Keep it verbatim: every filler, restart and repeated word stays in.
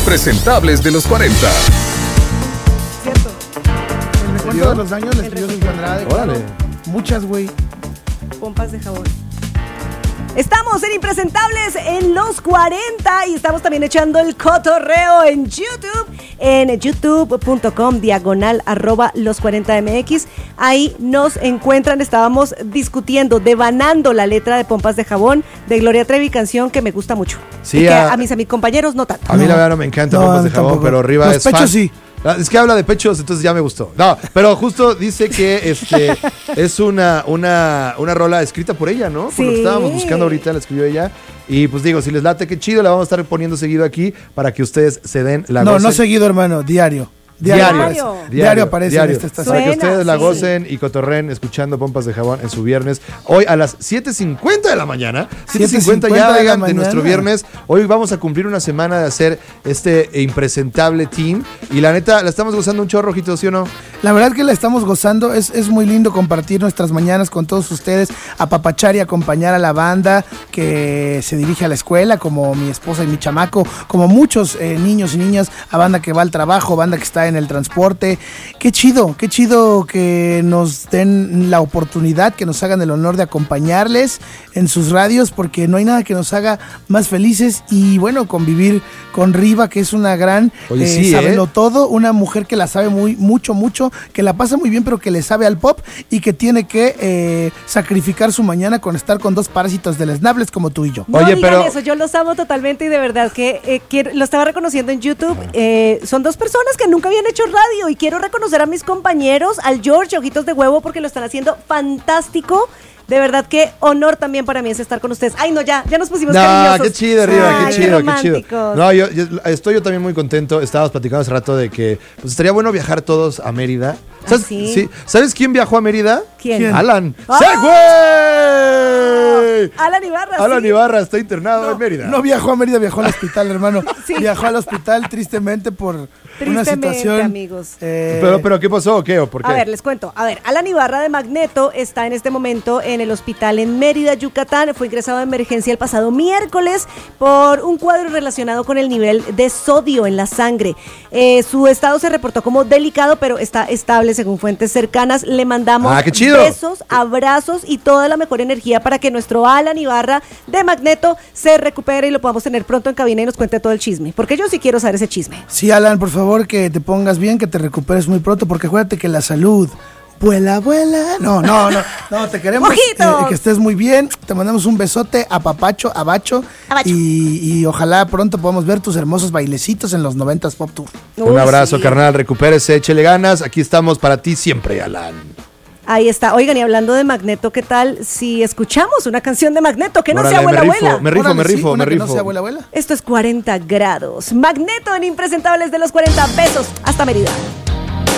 impresentables de los cuarenta. Cierto. El mejor de todos los años le escribió Sergio Andrade. Claro. Muchas, güey. Pompas de jabón. Estamos en Impresentables en los cuarenta y estamos también echando el cotorreo en YouTube, en youtube.com diagonal arroba los 40mx. Ahí nos encuentran, estábamos discutiendo, devanando la letra de Pompas de Jabón de Gloria Trevi, canción que me gusta mucho. Sí, y que a, a mis, a mis compañeros no tanto. A mí no. la verdad no me encanta no, Pompas de Jabón, tampoco. Pero Riva los es pechos fan. Sí. Es que habla de pechos, entonces ya me gustó. No, pero justo dice que este es una, una, una rola escrita por ella, ¿no? Por sí. lo que estábamos buscando ahorita, la escribió ella. Y pues digo, si les late, qué chido, la vamos a estar poniendo seguido aquí para que ustedes se den la No, gocen. no seguido, hermano, diario. Diario, diario, aparece, diario, diario aparece diario, en esta estación. para que ustedes la sí. gocen y cotorren escuchando Pompas de Jabón en su viernes. Hoy a las siete cincuenta de la mañana. siete cincuenta ya, de, oigan, de nuestro viernes. Hoy vamos a cumplir una semana de hacer este impresentable team. Y la neta, la estamos gozando un chorro, Ojito, ¿sí o no? La verdad que la estamos gozando. Es, es muy lindo compartir nuestras mañanas con todos ustedes, apapachar y acompañar a la banda que se dirige a la escuela, como mi esposa y mi chamaco, como muchos eh, niños y niñas, a banda que va al trabajo, banda que está en el transporte. Qué chido, qué chido que nos den la oportunidad, que nos hagan el honor de acompañarles en sus radios, porque no hay nada que nos haga más felices. Y bueno, convivir con Riva, que es una gran Oye, eh, sí, sábelo ¿eh? todo, una mujer que la sabe muy, mucho, mucho, que la pasa muy bien, pero que le sabe al pop y que tiene que eh, sacrificar su mañana con estar con dos parásitos deleznables como tú y yo. No Oye, digan pero eso, yo los amo totalmente y de verdad que eh, quiero, lo estaba reconociendo en YouTube. Eh, son dos personas que nunca habían hecho radio y quiero reconocer a mis compañeros, al George, Ojitos de Huevo, porque lo están haciendo fantástico. De verdad que honor también para mí es estar con ustedes. Ay, no, ya, ya nos pusimos no, cariñosos. qué chido, Riva, Ay, qué chido, qué, qué chido. románticos. No, yo, yo estoy yo también muy contento. Estábamos platicando hace rato de que pues estaría bueno viajar todos a Mérida. ¿Sabes, ¿Ah, sí? sí? ¿Sabes quién viajó a Mérida? ¿Quién? ¿Quién? Alan. ¡Oh! ¡Sí, güey! Alan Ibarra, Alan sí. Ibarra está internado No, en Mérida. no viajó a Mérida, viajó al hospital, hermano. Sí. Viajó al hospital tristemente por una Tristemente, situación. amigos. eh, Pero, pero, ¿qué pasó o qué? ¿O por qué? A ver, les cuento. A ver, Alan Ibarra de Magneto está en este momento en el hospital en Mérida, Yucatán. Fue ingresado de emergencia el pasado miércoles por un cuadro relacionado con el nivel de sodio en la sangre. Eh, su estado se reportó como delicado, pero está estable según fuentes cercanas. Le mandamos Ah, qué chido. besos, abrazos y toda la mejor energía para que nuestro Alan Ibarra de Magneto se recupere y lo podamos tener pronto en cabina y nos cuente todo el chisme. Porque yo sí quiero saber ese chisme. Sí, Alan, por favor, que te pongas bien, que te recuperes muy pronto, porque acuérdate que la salud vuela, vuela. No, no, no, no, te queremos eh, que estés muy bien. Te mandamos un besote a Papacho, a Bacho, y, y ojalá pronto podamos ver tus hermosos bailecitos en los noventas Pop Tour. Un Uy, abrazo, sí. carnal, recupérese, échele ganas. Aquí estamos para ti siempre, Alan. Ahí está. Oigan, y hablando de Magneto, ¿qué tal si escuchamos una canción de Magneto que no Órale, sea abuela, me rifo, abuela? me rifo, Órale, me sí, rifo, una me que no rifo. sea abuela, abuela. Esto es cuarenta grados. Magneto en Impresentables de los cuarenta. Besos. Hasta Mérida.